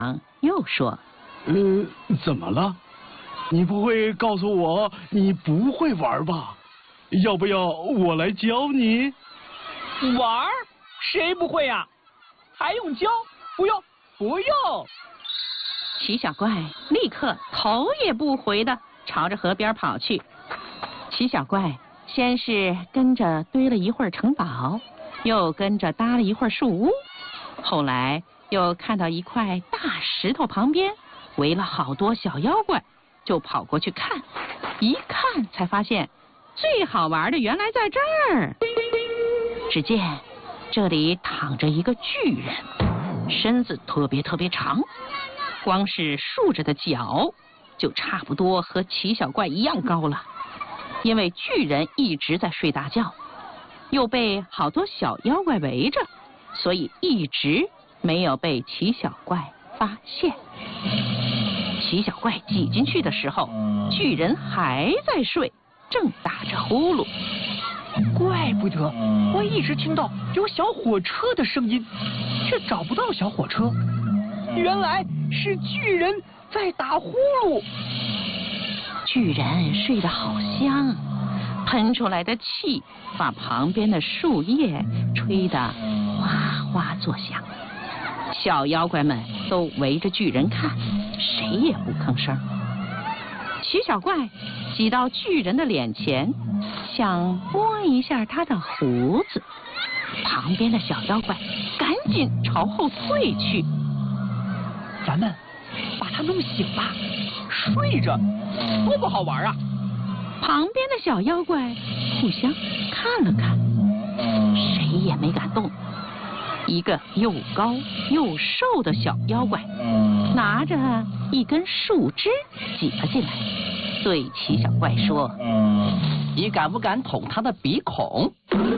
又说：“ 怎么了？你不会告诉我你不会玩吧？要不要我来教你？” 玩？谁不会呀？还用教？不用，不用。 齐小怪立刻头也不回的朝着河边跑去。齐小怪先是跟着堆了一会儿城堡，又跟着搭了一会儿树屋，后来又看到一块大石头旁边围了好多小妖怪，就跑过去看。一看才发现，最好玩的原来在这儿。只见这里躺着一个巨人，身子特别长，光是竖着的脚就差不多和齐小怪一样高了。因为巨人一直在睡大觉，又被好多小妖怪围着，所以一直没有被齐小怪发现。齐小怪挤进去的时候，巨人还在睡，正打着呼噜。 怪不得我一直听到有小火车的声音，却找不到小火车，原来是巨人在打呼噜。 巨人睡得好香，喷出来的气把旁边的树叶吹得哗哗作响。小妖怪们都围着巨人看，谁也不吭声。齐小怪挤到巨人的脸前，想摸一下他的胡子，旁边的小妖怪赶紧朝后退去。 咱们把他弄醒吧，睡着多不好玩啊！ 旁边的小妖怪互相看了看，谁也没敢动。一个又高又瘦的小妖怪拿着一根树枝挤了进来，对齐小怪说：“ 你敢不敢捅他的鼻孔？”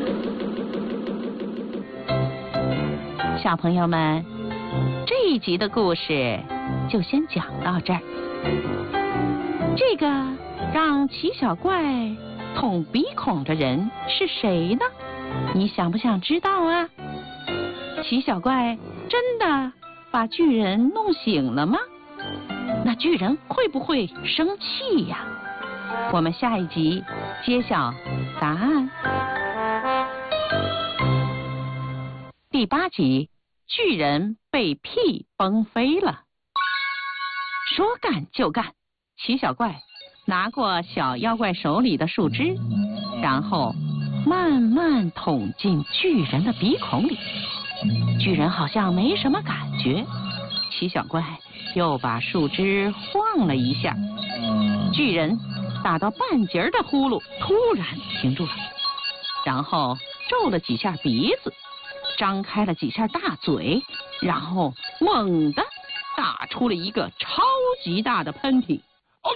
小朋友们，这一集的故事就先讲到这儿。这个让齐小怪捅鼻孔的人是谁呢？你想不想知道啊？齐小怪真的把巨人弄醒了吗？那巨人会不会生气呀？我们下一集揭晓答案。第8集，巨人被屁崩飞了。说干就干，齐小怪拿过小妖怪手里的树枝，然后慢慢捅进巨人的鼻孔里。巨人好像没什么感觉，齐小怪又把树枝晃了一下，巨人打到半截的呼噜突然停住了，然后皱了几下鼻子，张开了几下大嘴，然后猛地打出了一个超级大的喷嚏。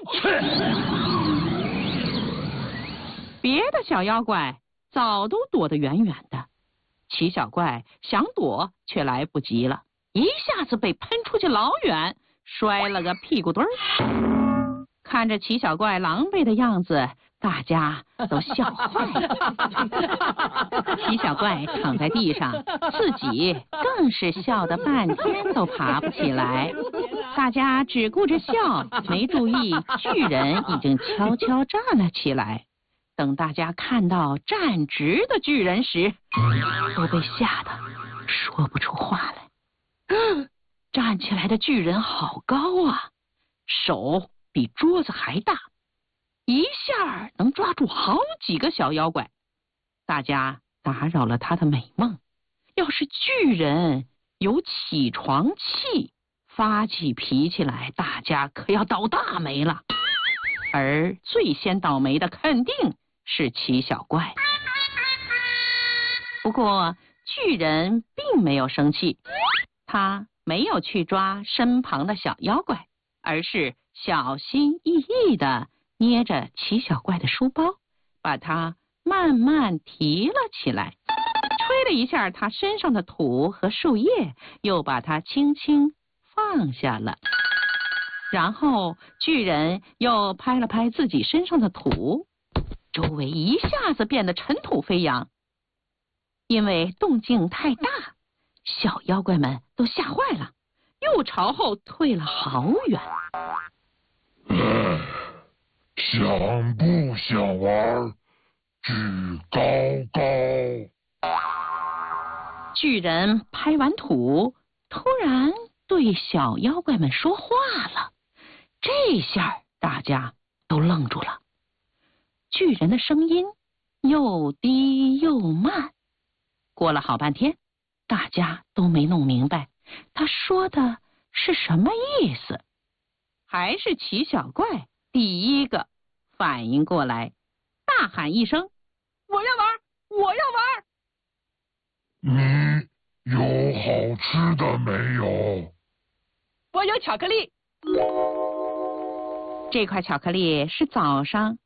别的小妖怪早都躲得远远的，齐小怪想躲却来不及了，一下子被喷出去老远，摔了个屁股墩儿。看着齐小怪狼狈的样子，大家都笑坏了。齐小怪躺在地上，自己更是笑得半天都爬不起来。大家只顾着笑，没注意巨人已经悄悄站了起来。等大家看到站直的巨人时，都被吓得说不出话来。站起来的巨人好高啊，手比桌子还大，一下能抓住好几个小妖怪。大家打扰了他的美梦，要是巨人有起床气，发起脾气来，大家可要倒大霉了。而最先倒霉的肯定是齐小怪。不过巨人并没有生气，他没有去抓身旁的小妖怪，而是小心翼翼地捏着齐小怪的书包，把它慢慢提了起来，吹了一下他身上的土和树叶，又把它轻轻放下了。然后巨人又拍了拍自己身上的土，周围一下子变得尘土飞扬。因为动静太大，小妖怪们都吓坏了， 又朝后退了好远。 想不想玩举高高？ 巨人拍完土，突然对小妖怪们说话了。这下大家都愣住了。巨人的声音又低又慢，过了好半天，大家都没弄明白他说的是什么意思。还是奇小怪第一个反应过来，大喊一声：“我要玩，我要玩！” 你有好吃的没有？ 我有巧克力。 这块巧克力是早上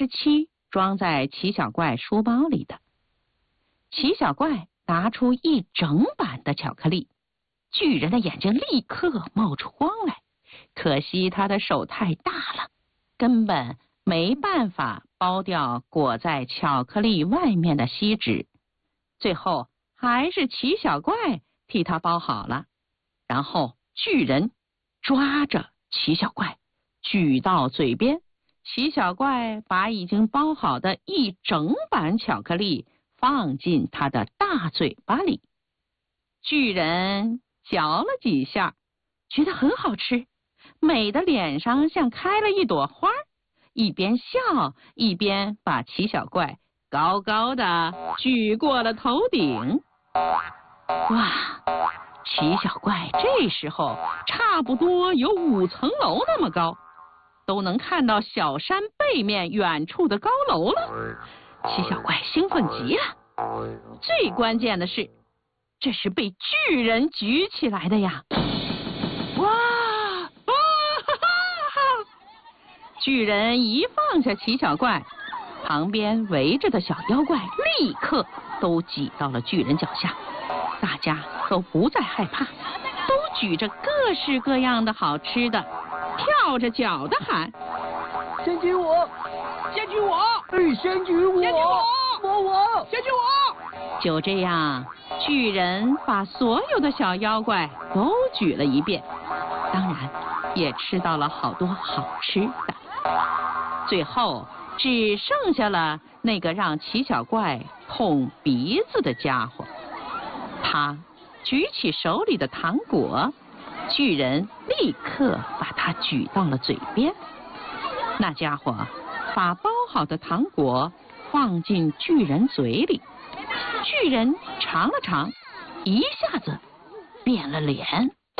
87装在奇小怪书包里的。奇小怪拿出一整板的巧克力，巨人的眼睛立刻冒出光来。可惜他的手太大了，根本没办法剥掉裹在巧克力外面的锡纸。最后还是奇小怪替他包好了。然后巨人抓着奇小怪举到嘴边，奇小怪把已经包好的一整板巧克力放进他的大嘴巴里。巨人嚼了几下，觉得很好吃，美的脸上像开了一朵花，一边笑一边把奇小怪高高的举过了头顶。哇！奇小怪这时候差不多有5层楼那么高，都能看到小山背面远处的高楼了。奇小怪兴奋极了，最关键的是，这是被巨人举起来的呀！哇！啊哈哈！巨人一放下奇小怪，旁边围着的小妖怪立刻都挤到了巨人脚下。大家都不再害怕，都举着各式各样的好吃的，跳着脚的喊：“ 先举我，先举我，先举我，先举我，先举我！” 就这样，巨人把所有的小妖怪都举了一遍，当然也吃到了好多好吃的。最后只剩下了那个让奇小怪捅鼻子的家伙。他举起手里的糖果，巨人立刻把它举到了嘴边。那家伙把包好的糖果放进巨人嘴里，巨人尝了尝，一下子变了脸。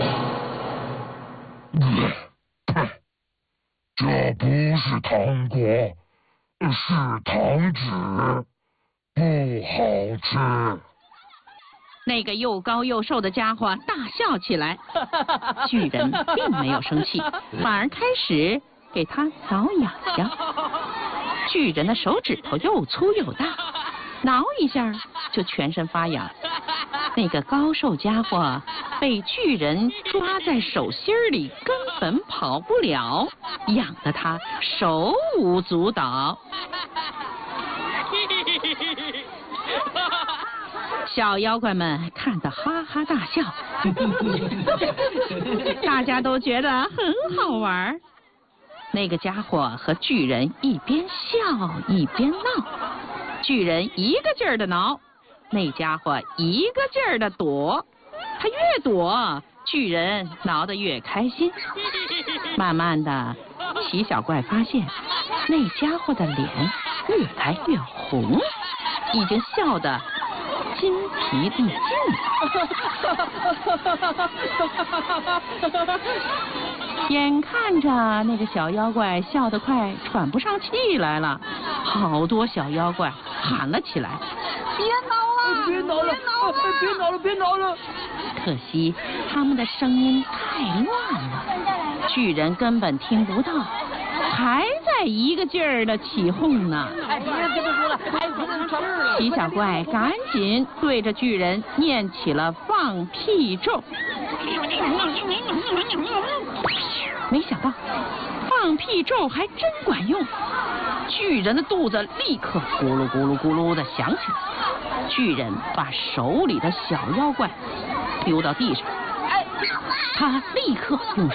这不是糖果，是糖纸，不好吃。 那个又高又瘦的家伙大笑起来，巨人并没有生气，反而开始给他挠痒痒。巨人的手指头又粗又大，挠一下就全身发痒。那个高瘦家伙被巨人抓在手心里，根本跑不了，痒得他手舞足蹈。小妖怪们看得哈哈大笑，大家都觉得很好玩。那个家伙和巨人一边笑一边闹，巨人一个劲儿的挠，那家伙一个劲儿的躲，他越躲，巨人挠得越开心。慢慢的，奇小怪发现那家伙的脸越来越红，已经笑得筋疲力尽。眼看着那个小妖怪笑得快喘不上气来了，好多小妖怪喊了起来：“ 别挠了，别挠了，别挠了，别挠了！” 可惜他们的声音太乱了，巨人根本听不到，还在一个劲儿的起哄呢。 哎，别跟他说了，哎，不能吵了。 奇小怪赶紧对着巨人念起了放屁咒。没想到放屁咒还真管用，巨人的肚子立刻咕噜咕噜咕噜的响起来。巨人把手里的小妖怪丢到地上， 他立刻用